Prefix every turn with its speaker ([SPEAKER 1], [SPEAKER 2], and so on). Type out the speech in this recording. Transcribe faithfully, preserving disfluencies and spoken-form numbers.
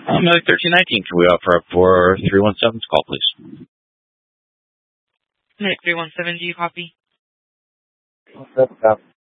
[SPEAKER 1] Another thirteen nineteen. Can we offer up for three one seven's call, please?
[SPEAKER 2] Nick three one seven, do you copy?
[SPEAKER 3] That's up.